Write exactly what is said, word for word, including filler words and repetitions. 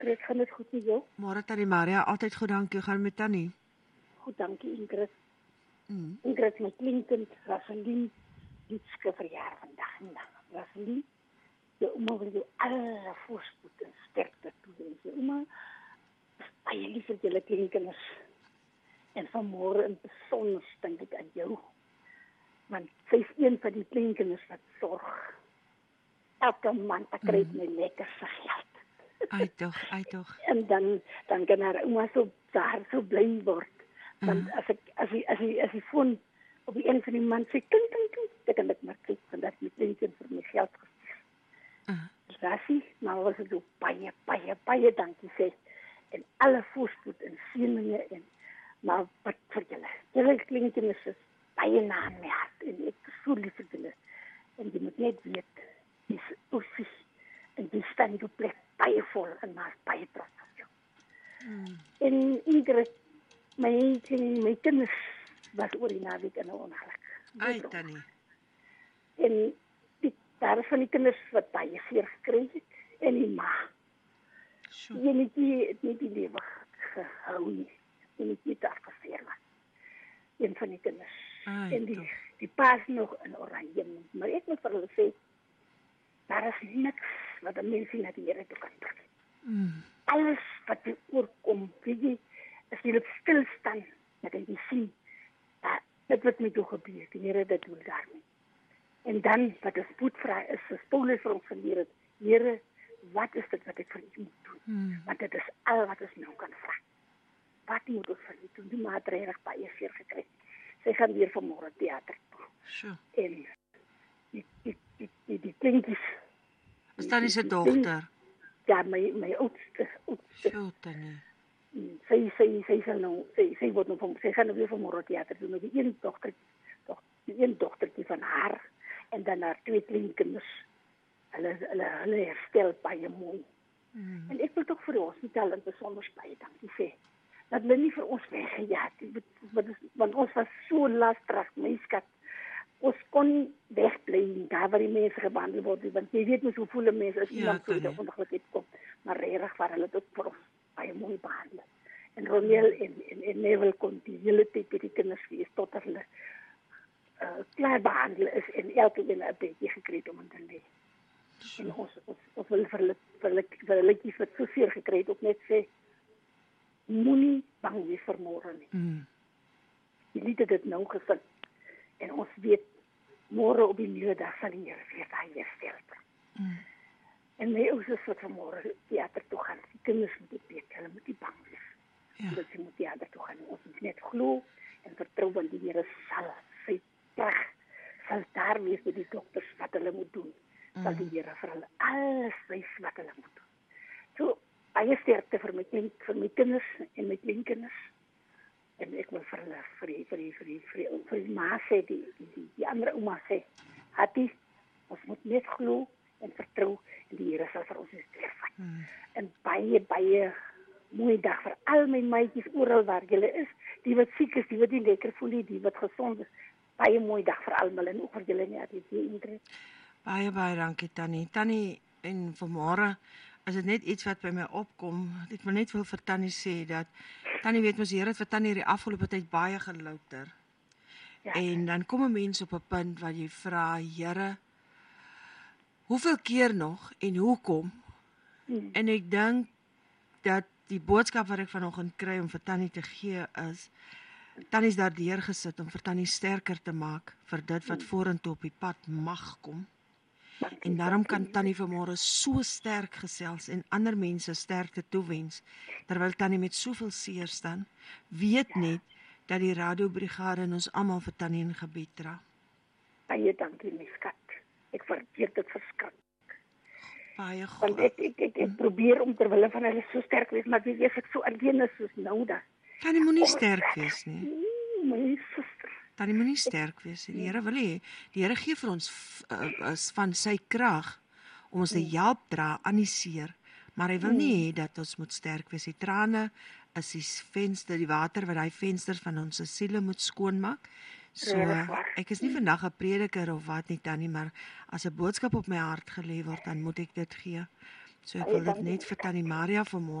Ingrid, gaan dit goed met jou? Môre Tannie Maria, altyd goed, dankie. Hoe gaan dit met Tannie? Goed, dankie Ingrid. Mm. Ingrid, my klinkend, Raseline, Lietske verjaar vandag. Nou, Raseline, jou ouma wil jou alle voorspoed en sterkte toewens. Jou ouma is baie lief vir julle kleinkinders. En vanmôre in besonder dink ek aan jou. Want sy is een van die kleinkinders wat sorg. Elke maand kry mm. my lekker se geld. Ai tog, ai tog. En dan dan kan haar ouma so daar so bly word. Want uh-huh. as ek as hy as hy as hy foon op die een van die man sê klink klink klink, dan kan ek maar kyk want dat my kleinkind vir my geld gestuur. Uh-huh. Rasie, maar was dit baie baie baie dankie sê. En alle voorspoed en seëninge en maar wat vir julle. Julle kleinkinders is baie na my hart en ek is so lief vir julle. En jy moet net weet, dis oorsies en die staan die plek baie vol en maar baie trots op jou. Hmm. En Ingrid, my, my kinders was oor die naweek in 'n ongeluk. Ai, Tannie. En die, daar is van die kinders wat baie seer gekry het en die ma. Sure. Die het nie, het nie die lewe gehou nie. Die het nie daar geseer was. Een van die kinders. Ai, en die, die pa is nog in oranje. Maar ek moet vir hulle sê, daar is niks wat 'n mens nie na die Here toe kan bring. Mm. Alles wat jy oorkom, weet jy, as jy op stil staan, dan kan jy sien, dat dit wat met jou gebeur, die Here dit doen daarmee. En dan, wat ons moet vra is, as Paulus vir ons geleer het, Here, wat is dit wat ek vir u moet doen? Mm. Want dit is al wat ons nou kan vra. Wat moet ons vir u doen? Die ma het regtig baie seer gekry. Sy gaan weer vanmôre teater toe. Sure. En die, die, die, die, die kleintjies, is Tannie se dogter? Ja, my my oudste, oudste. So Tannie. Sy sy sy sal nou, sy sy word nou van sy gaan nou weer vanmôre teater doen met die een dogter, tog die een dogtertjie van haar en dan haar twee kleinkinders. Hulle hulle hulle herstel baie mooi. Mm. En ek wil tog vir die hospitaal in besonder baie dankie sê. Dat hulle nie vir ons weggejaag het, want ons was so lastig, my skat. Ons kon wegbly daar waar die mense gebehandel word, want jy weet mos hoe voel mense as iemand so in ongeluk het kom. Maar regtig waar hulle dit vir ons baie mooi behandel. En Ronel en, en, en Neville kon die hele tyd by die kinders wees, tot hulle uh, klaar behandel is en elke een 'n bedjie gekry het om in te lê. En ons, ons, ons wil vir hulle, vir hulle, vir hulle kies wat so seer gekry het, ook net sê, moenie bang wees vir môre nie. Mm. Die lied het dit nou gevind. En ons weet, môre op die nuwe dag sal die Here weer daai herstel bring. Mm. En my ouers is wat vanmôre teater toe gaan. Die kinders moet dit weet, hulle moet nie bang wees. Ja. Dat sy moet teater toe gaan. Ons moet net glo en vertrou, want die Here sal sy prag, sal daar wees met die dokters wat hulle moet doen. Mm. Sal die Here vir hulle alles wys wat hulle moet doen. So, baie sterkte vir my, vir my kinders en my kleinkinders. En ek wil vir hulle, vir die, vir die, vir die, vir die, vir die ma sê, die, die, die andere oma sê, Hattie, ons moet net glo en vertrou, en die Here sal vir ons eens deurvat. Hmm. En baie, baie mooi dag vir al my meisies, oral waar julle is, die wat siek is, die wat nie lekker voel nie, die wat gezond is, baie mooi dag vir almal, en ook vir julle nie, Hattie, die Ingrid. Baie, baie dankie, Tannie. Tannie, en vanmôre, is dit net iets wat by my opkom, ek wil net wil vir Tannie sê, dat Tannie weet mos, die Here het vir Tannie die afgelope tyd baie gelouter. Ja. En dan kom 'n mens op 'n punt waar jy vra, Here, hoeveel keer nog en hoekom? Hmm. En ek dink dat die boodskap wat ek vanoggend kry om vir Tannie te gee is, Tannie is daar deur gesit om vir Tannie sterker te maak vir dit wat hmm. vorentoe op die pad mag kom. En daarom kan Tannie vanmôre so sterk gesels en ander mense sterkte toewens, terwyl Tannie met soveel seer staan, weet ja. net dat die radiobrigade en ons almal vir Tannie in gebed dra. Baie dankie, my skat. Ek waardeer dit verskriklik. Baie goed. Want ek, ek, ek, ek probeer om terwille van hulle so sterk wees, maar wie is ek so alleen is soos nou dan? Tannie moenie sterk wees nie. Nee, my suster. Tannie moenie sterk wees. Die Here wil hê, die Here gee vir ons uh, van sy krag om ons te help dra aan die seer, maar hy wil nie hê dat ons moet sterk wees. Die trane is die venster, die water wat daai vensters van ons siele moet skoonmaak. So, ek is nie vandag 'n prediker of wat nie, Tannie, maar as 'n boodskap op my hart gelê word, dan moet ek dit gee. So ek Baie wil dit dankie. net vir Tannie Maria vanmôre